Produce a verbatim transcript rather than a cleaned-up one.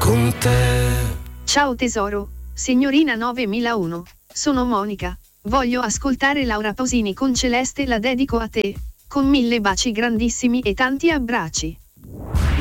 con te. Ciao tesoro, signorina novemilauno. Sono Monica. Voglio ascoltare Laura Pausini con Celeste, la dedico a te. Con mille baci grandissimi e tanti abbracci.